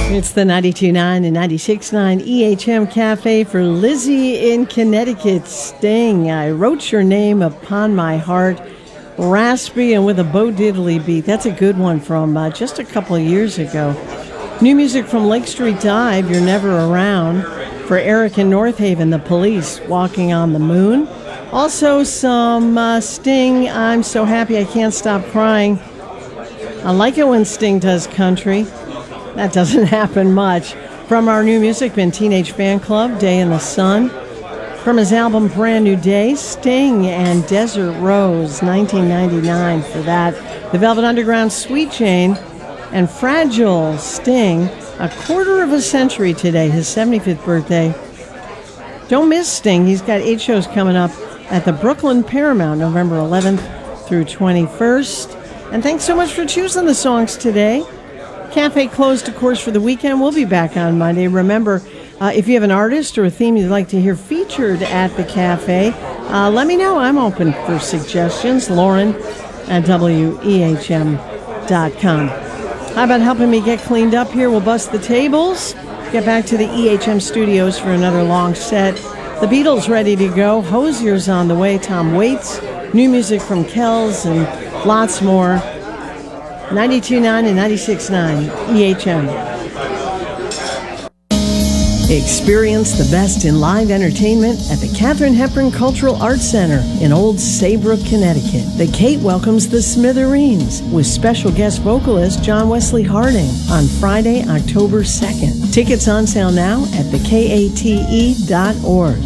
It's the 92.9 and 96.9 EHM Cafe for Lizzie in Connecticut. Sting, I wrote your name upon my heart. Raspy and with a Bo Diddley beat. That's a good one from just a couple of years ago. New music from Lake Street Dive, You're Never Around. For Eric in North Haven, The Police, Walking on the Moon. Also some Sting, I'm So Happy I Can't Stop Crying. I like it when Sting does country. That doesn't happen much. From our new music bin, Teenage Fan Club, Day in the Sun. From his album Brand New Day, Sting and Desert Rose, 1999 for that. The Velvet Underground, Sweet Jane, and Fragile, Sting, a quarter of a century today, his 75th birthday. Don't miss Sting. He's got 8 shows coming up at the Brooklyn Paramount, November 11th through 21st. And thanks so much for choosing the songs today. Cafe closed, of course, for the weekend. We'll be back on Monday. Remember, if you have an artist or a theme you'd like to hear featured at the cafe, let me know. I'm open for suggestions. Lauren at WEHM.com. How about helping me get cleaned up here? We'll bust the tables, get back to the EHM studios for another long set. The Beatles ready to go. Hosier's on the way. Tom Waits. New music from Kells and lots more. 92.9 and 96.9 EHM. Experience the best in live entertainment at the Katharine Hepburn Cultural Arts Center in Old Saybrook, Connecticut. The Kate welcomes the Smithereens with special guest vocalist John Wesley Harding on Friday, October 2nd. Tickets on sale now at thekate.org.